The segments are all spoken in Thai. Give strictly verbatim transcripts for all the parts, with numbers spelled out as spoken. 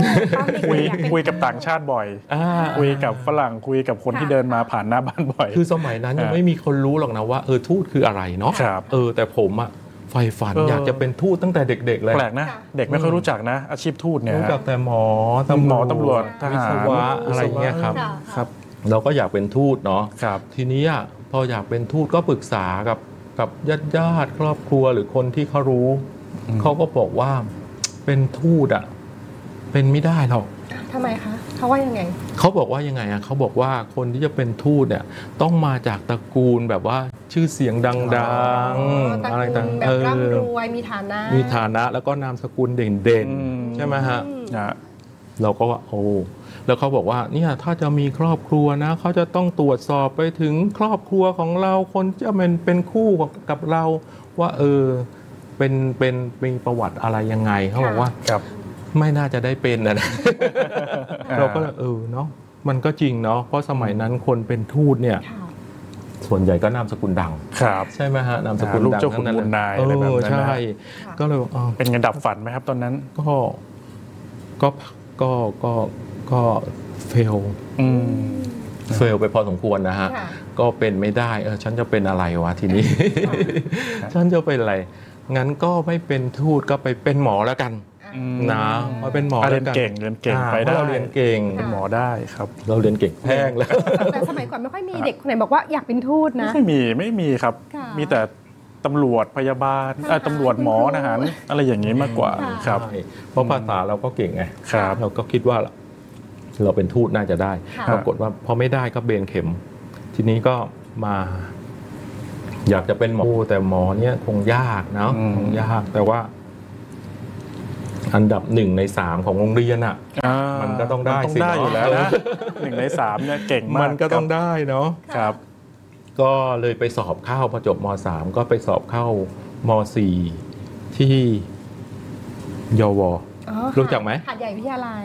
คุยคุยกับต่างชาติบ่อยคุยกับฝรั่งคุยกับคนที่เดินมาผ่านหน้าบ้านบ่อยคือสมัยนั้นยังไม่มีคนรู้หรอกนะว่าเออทูตคืออะไรเนาะเออแต่ผมอะใฝ่ฝันอยากจะเป็นทูตตั้งแต่เด็กๆเลยแปลกนะเด็กไม่ค่อยรู้จักนะอาชีพทูตเนี่ยรู้จักแต่หมอหมอตำรวจทหารวิศวะอะไรเงี้ยครับครับเราก็อยากเป็นทูตเนาะทีนี้พออยากเป็นทูตก็ปรึกษากับกับญาติญาติครอบครัวหรือคนที่เขารู้เขาก็บอกว่าเป็นทูตอะเป็นไม่ได้หรอกทำไมคะเขาว่ายังไงเขาบอกว่ายังไงอะเขาบอกว่าคนที่จะเป็นทูตเนี่ยต้องมาจากตระกูลแบบว่าชื่อเสียงดังๆอะไรต่างๆแบบร่ำรวยมีฐานะมีฐานะแล้วก็นามสกุลเด่นๆใช่ไหมฮะเราก็ว่าโอ้แล้วเขาบอกว่าเนี่ยถ้าจะมีครอบครัวนะเขาจะต้องตรวจสอบไปถึงครอบครัวของเราคนจะเป็นเป็นคู่กับเราว่าเออเป็นเป็นมีประวัติอะไรยังไงเขาบอกว่าไม่น่าจะได้เป็นนะ เราก็เออเนาะมันก็จริงเนาะเพราะสมัยนั้นคนเป็นทูตเนี่ยส่วนใหญ่ก็นามสกุลดังใช่ไหมฮะนามสกุลดังทั้งนั้นเลยอะไรแบบนั้นใช่ก็เลยเป็นเงินดับฝันไหมครับตอนนั้นก็ก็ก็ก็ก็เฟลเฟลไปพอสมควรนะฮะก็เป็นไม่ได้เออฉันจะเป็นอะไรวะทีนี้ฉันจะเป็นอะไรงั้นก็ไม่เป็นทูตก็ไปเป็นหมอแล้วกันนะมาเป็นหมอเรียนเก่งเรียนเก่งไปได้เราเรียนเก่งเป็นหมอได้ครับเราเรียนเก่งแพงแล้วแต่สมัยก่อนไม่ค่อยมีเด็กคนไหนบอกว่าอยากเป็นทูตนะไม่มีไม่มีครับมีแต่ตำรวจพยาบาลตำรวจหมอทหารอะไรอย่างนี้มากกว่าครับเพราะภาษาเราก็เก่งไงเราก็คิดว่าเราเป็นทูตน่าจะได้ปรากฏว่าพอไม่ได้ก็เบนเข็มทีนี้ก็มาอยากจะเป็นหมอแต่หมอเนี่ยคงยากเนาะคงยากแต่ว่าอันดับหนึ่งในสามของโรงเรียนอ่ะมันก็ต้องได้สิอยู่แล้วนะหนึ่งในสามเนี่ยเก่งมากมันก็ต้องได้เนาะครับก็เลยไปสอบเข้าพอจบม.สาม ก็ไปสอบเข้าม.สี่ ที่ยวรู้จักไหมหาดใหญ่วิทยาลัย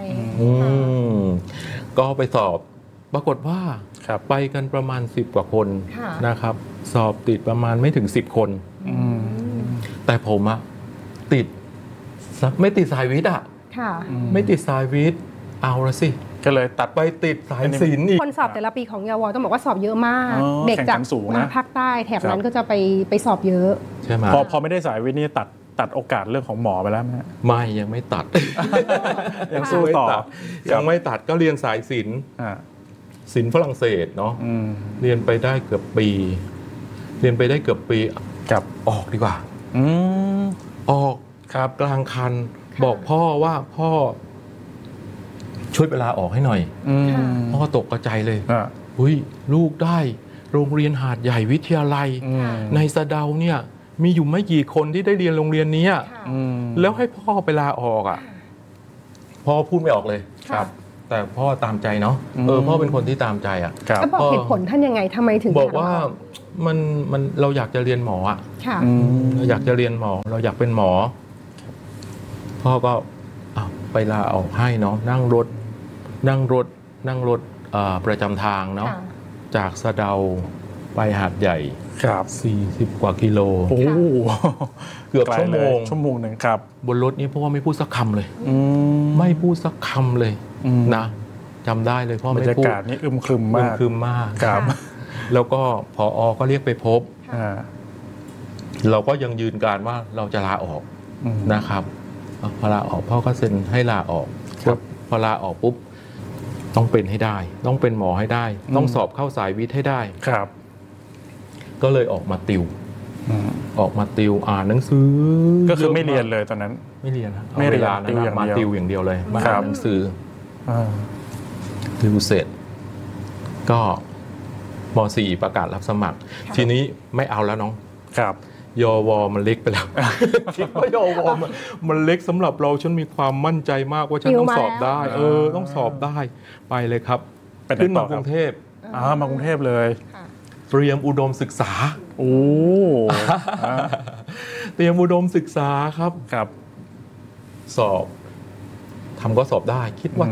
ก็ไปสอบปรากฏว่าไปกันประมาณสิบกว่าคนนะครับสอบติดประมาณไม่ถึงสิบคนแต่ผมอะติดไม่ติดสายวิทย์อะไม่ติดสายวิทย์เอาละสิก็เลยตัดไปติดสายศิลป์อีกคนสอบแต่ละปีของยวต้องบอกว่าสอบเยอะมากเด็กจากภาคใต้แถบนั้นก็จะไปไปสอบเยอะใช่ไหมพอพอไม่ได้สายวิทย์นี่ตัดตัดโอกาสเรื่องของหมอไปแล้วไหมไม่ยังไม่ตัดยังสู้ต่อยังไม่ตัดก็เรียนสายศิลป์ศิลป์ฝรั่งเศสเนาะเรียนไปได้เกือบปีเรียนไปได้เกือบปีกลับออกดีกว่าออกครับกลางคันบอกพ่อว่าพ่อช่วยเวลาออกให้หน่อยพ่อตกใจเลยอุ้ยลูกได้โรงเรียนหาดใหญ่วิทยาลัยในสะเดาเนี่ยมีอยู่ไม่กี่คนที่ได้เรียนโรงเรียนนี้แล้วให้พ่อไปลาออกอ่ะพ่อพูดไม่ออกเลยครับแต่พ่อตามใจเนาะเออพ่อเป็นคนที่ตามใจอ่ะแล้วบอกเหตุผลท่านยังไงทำไมถึงบอกว่ามันมันเราอยากจะเรียนหมออ่ะเราอยากจะเรียนหมอเราอยากเป็นหมอพ่อก็ไปลาออกให้เนาะนั่งรถนั่งรถนั่งรถประจำทางเนาะจากสะเดาไปหาดใหญ่ครับสี่สิบกว่ากิโลโอ้เกือบชั่วโมงชั่วโมงนึงครับบนรถนี้เพราะว่าไม่พูดสักคำเลยไม่พูดสักคำเลยนะจำได้เลยพ่อไม่พูดบรรยากาศนี่อึมครึมมากอึมครึมมากครับแล้วก็ผอ.ก็เรียกไปพบเราก็ยังยืนการว่าเราจะลาออกนะครับพอลาออกพ่อก็เซ็นให้ลาออกพอลาออกปุ๊บต้องเป็นให้ได้ต้องเป็นหมอให้ได้ต้องสอบเข้าสายวิทย์ให้ได้ครับก็เลยออกมาติวออกมาติวอ่านหนังสือก็คือไม่เรียนเลยตอนนั้นไม่เรียนนะไม่เรียนติวอย่างเดียวมาติวอย่างเดียวเลยมาอ่านหนังสือติวเสร็จก็ม.สี่ ประกาศรับสมัครทีนี้ไม่เอาแล้วน้องครับยวมันเล็กไปแล้วคิดว่ายวมันเล็กสำหรับเราฉันมีความมั่นใจมากว่าฉันต้องสอบได้เออต้องสอบได้ไปเลยครับขึ้นมากรุงเทพอ่ามากรุงเทพเลยเตรียมอุดมศึกษาโอ้เตรียมอุดมศึกษาครับครับสอบทำก็สอบได้คิดว่า